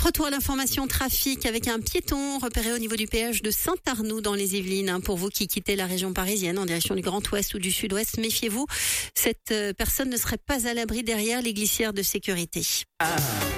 Retour à l'information trafic avec un piéton repéré au niveau du péage de Saint-Arnoux dans les Yvelines. Pour vous qui quittez la région parisienne en direction du Grand Ouest ou du Sud-Ouest, méfiez-vous. Cette personne ne serait pas à l'abri derrière les glissières de sécurité.